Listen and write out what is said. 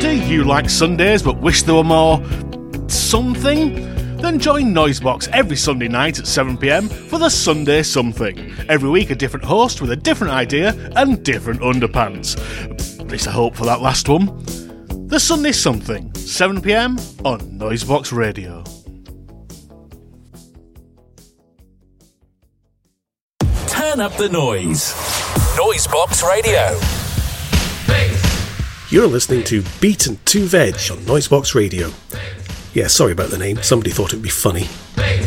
Do you like Sundays but wish there were more something? Then join Noisebox every Sunday night at 7pm for the Sunday Something. Every week a different host with a different idea and different underpants. At least I hope for that last one. The Sunday Something, 7pm on Noisebox Radio. Turn up the noise. Noisebox Radio. You're listening to Beaten to Veg on Noisebox Radio. Yeah, sorry about the name. Somebody thought it'd be funny.